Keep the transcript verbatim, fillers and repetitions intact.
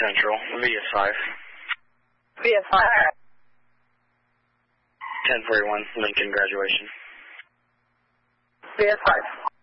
Central, V S five. V S five. ten forty-one, Lincoln graduation. V S five.